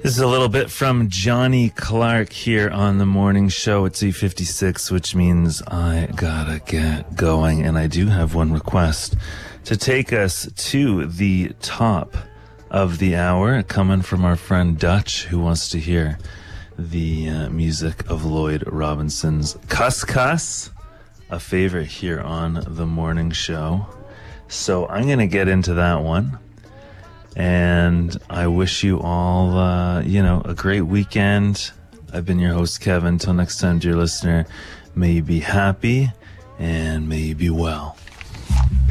This is a little bit from Johnny Clark here on the morning show. It's 8:56, which means I gotta get going. And I do have one request to take us to the top of the hour, coming from our friend Dutch, who wants to hear the music of Lloyd Robinson's Cuss Cuss, a favorite here on the morning show. So I'm going to get into that one. And I wish you all, a great weekend. I've been your host, Kevin. Till next time, dear listener, may you be happy and may you be well.